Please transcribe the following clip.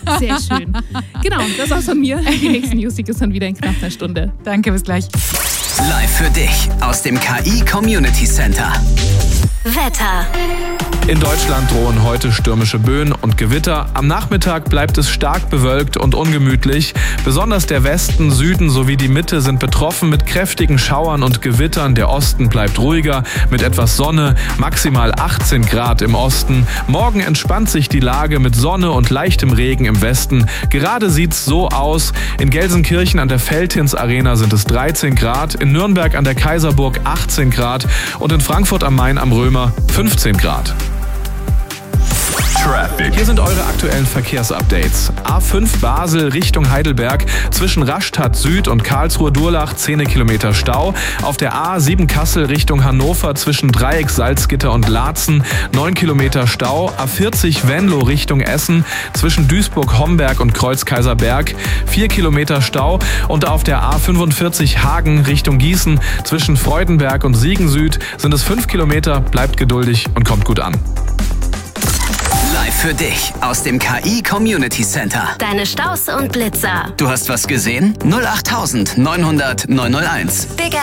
Sehr schön. Genau, das war's von mir. Die nächsten News gibt es dann wieder in knapp einer Stunde. Danke, bis gleich. Live für dich aus dem KI Community Center. Wetter. In Deutschland drohen heute stürmische Böen und Gewitter. Am Nachmittag bleibt es stark bewölkt und ungemütlich. Besonders der Westen, Süden sowie die Mitte sind betroffen mit kräftigen Schauern und Gewittern. Der Osten bleibt ruhiger mit etwas Sonne, maximal 18 Grad im Osten. Morgen entspannt sich die Lage mit Sonne und leichtem Regen im Westen. Gerade sieht's so aus. In Gelsenkirchen an der Feldhins Arena sind es 13 Grad, in Nürnberg an der Kaiserburg 18 Grad und in Frankfurt am Main am Römer 15 Grad. Hier sind eure aktuellen Verkehrsupdates. A5 Basel Richtung Heidelberg zwischen Rastatt Süd und Karlsruhe-Durlach 10 Kilometer Stau. Auf der A7 Kassel Richtung Hannover zwischen Dreieck, Salzgitter und Laatzen 9 Kilometer Stau. A40 Venlo Richtung Essen zwischen Duisburg-Homberg und Kreuz-Kaiserberg 4 Kilometer Stau. Und auf der A45 Hagen Richtung Gießen zwischen Freudenberg und Siegen Süd sind es 5 Kilometer. Bleibt geduldig und kommt gut an. Live für dich aus dem KI Community Center. Deine Staus und Blitzer. Du hast was gesehen? 08900 901. Big